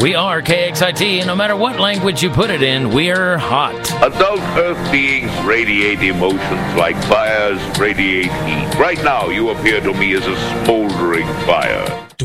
We are KXIT, and no matter what language you put it in, we're hot. Adult Earth beings radiate emotions like fires radiate heat. Right now, you appear to me as a smoldering fire.